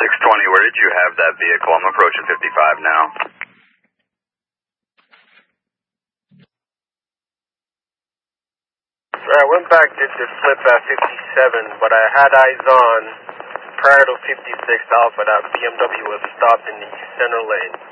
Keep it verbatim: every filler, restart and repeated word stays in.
six twenty, where did you have that vehicle? I'm approaching fifty-five now. I went back, did the flip at fifty-seven, but I had eyes on prior to fifty-six Alpha that B M W was stopped in the center lane.